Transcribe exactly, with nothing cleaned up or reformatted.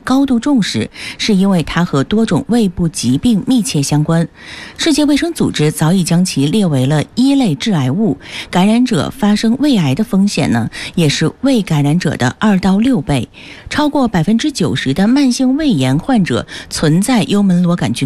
高度重视，是因为它和多种胃部疾病密切相关。世界卫生组织早已将其列为了一类致癌物，感染者发生胃癌的风险呢，也是胃感染者的二到六倍。超过百分之九十的慢性胃炎患者存在幽门螺杆菌